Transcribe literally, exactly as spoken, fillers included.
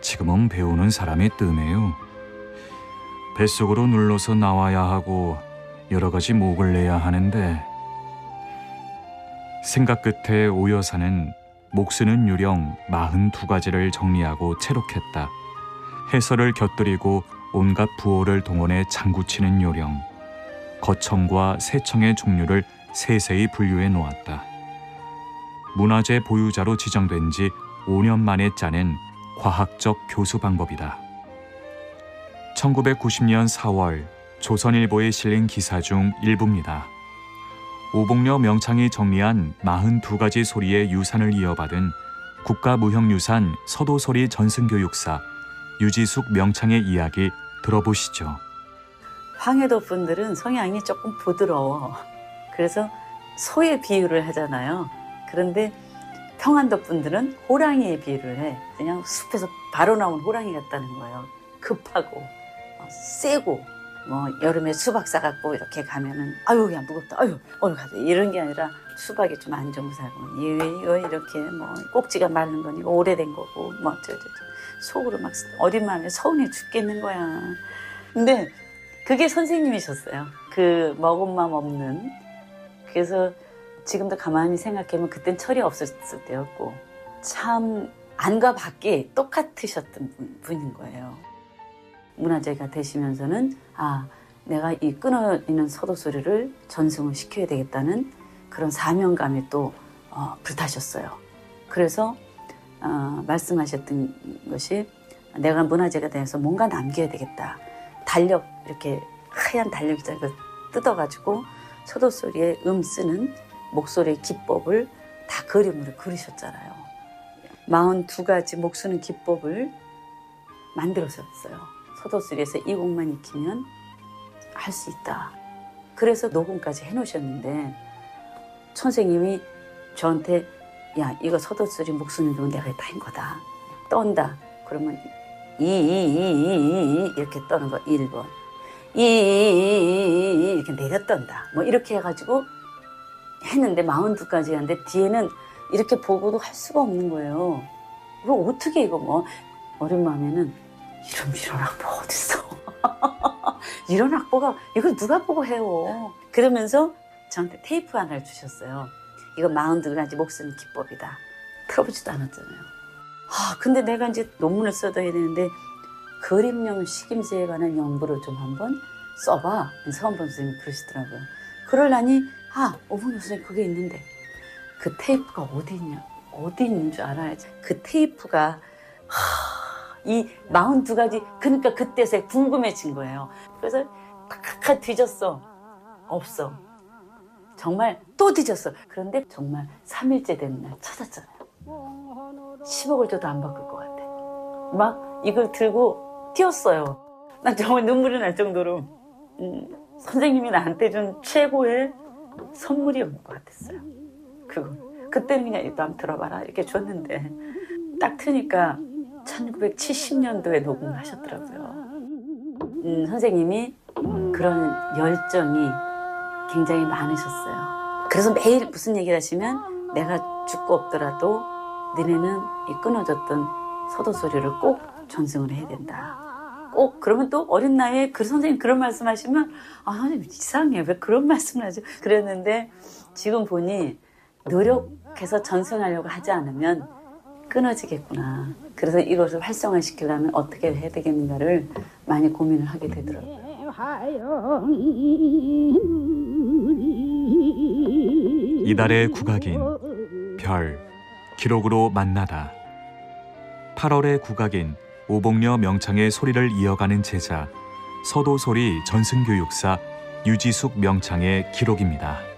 지금은 배우는 사람이 뜸해요. 뱃속으로 눌러서 나와야 하고 여러 가지 목을 내야 하는데 생각 끝에 오 여사는 목 쓰는 요령 마흔두 가지를 정리하고 채록했다. 해설을 곁들이고 온갖 부호를 동원해 장구치는 요령, 거청과 세청의 종류를 세세히 분류해 놓았다. 문화재 보유자로 지정된 지 오 년 만에 짜낸 과학적 교수 방법이다. 천구백구십 년 사월 조선일보에 실린 기사 중 일부입니다. 오봉려 명창이 정리한 마흔두 가지 소리의 유산을 이어받은 국가무형유산 서도소리 전승교육사 유지숙 명창의 이야기 들어보시죠. 황해도 분들은 성향이 조금 부드러워. 그래서 소의 비유를 하잖아요. 그런데 평안도 분들은 호랑이의 비유를 해. 그냥 숲에서 바로 나온 호랑이 같다는 거예요. 급하고 세고 뭐 여름에 수박 싸갖고 이렇게 가면은 아유 야 무겁다 아유 어느 가자 이런 게 아니라 수박이 좀 안 좋은 사고 이거 이렇게 뭐 꼭지가 마른 거니 오래된 거고 뭐 저저 속으로 막 어린 마음에 서운해 죽겠는 거야. 근데 그게 선생님이셨어요. 그 먹은 맘 없는. 그래서 지금도 가만히 생각하면 그땐 철이 없었을 때였고 참 안과 밖에 똑같으셨던 분, 분인 거예요. 문화재가 되시면서는 아 내가 이 끊어지는 서도소리를 전승을 시켜야 되겠다는 그런 사명감에 또 어, 불타셨어요. 그래서 어, 말씀하셨던 것이 내가 문화재가 돼서 뭔가 남겨야 되겠다. 달력 이렇게 하얀 달력이잖아요. 그걸 뜯어가지고 서도소리에 음 쓰는 목소리의 기법을 다 그림으로 그리셨잖아요. 마흔두 가지 목 쓰는 기법을 만들었었어요. 서도소리에서 이 곡만 익히면 할 수 있다. 그래서 녹음까지 해놓으셨는데 선생님이 저한테 야 이거 서도소리 목 쓰는 거 내가 다 한 거다. 떤다. 그러면 이이이이이 이렇게 떠는 거 일 번. 이이이이 이렇게 내려 떤다. 뭐 이렇게 해가지고 했는데 마흔두 가지 하는데 뒤에는 이렇게 보고도 할 수가 없는 거예요. 그럼 어떻게 이거 뭐 어린 마음에는 이런 이런 악보 어딨어? 이런 악보가 이걸 누가 보고 해요? 그러면서 저한테 테이프 하나를 주셨어요. 이거 마흔두 가지 목 쓰는 기법이다. 틀어보지도 않았잖아요. 아 근데 내가 이제 논문을 써둬야 되는데 그림용 식임새에 관한 연구를 좀 한번 써봐. 서원범 선생님이 그러시더라고요. 그러려니 아 오봉려 선생님 그게 있는데 그 테이프가 어디 있냐? 어디 있는 줄 알아야지. 그 테이프가 하, 이 마흔두 가지 그러니까 그때서야 궁금해진 거예요. 그래서 탁탁 뒤졌어. 없어. 정말 또 뒤졌어. 그런데 정말 삼 일째 되는 날 찾았잖아요. 십억을 줘도 안 바꿀 것 같아. 막 이걸 들고 뛰었어요. 난 정말 눈물이 날 정도로 음, 선생님이 나한테 준 최고의 선물이었던 것 같았어요. 그거. 그때는 그냥 이거 한번 들어봐라 이렇게 줬는데 딱 트니까 천구백칠십 년도에 녹음을 하셨더라고요. 음, 선생님이 그런 열정이 굉장히 많으셨어요. 그래서 매일 무슨 얘기를 하시면 내가 죽고 없더라도 너네는 이 끊어졌던 서도소리를 꼭 전승을 해야 된다. 꼭 그러면 또 어린 나이에 그 선생님 그런 말씀 하시면 아 선생님 이상해 왜 그런 말씀을 하죠? 그랬는데 지금 보니 노력해서 전승하려고 하지 않으면 끊어지겠구나. 그래서 이것을 활성화시키려면 어떻게 해야 되겠는가를 많이 고민을 하게 되더라고요. 이달의 국악인 별 기록으로 만나다. 팔월의 국악인 오봉려 명창의 소리를 이어가는 제자 서도소리 전승교육사 유지숙 명창의 기록입니다.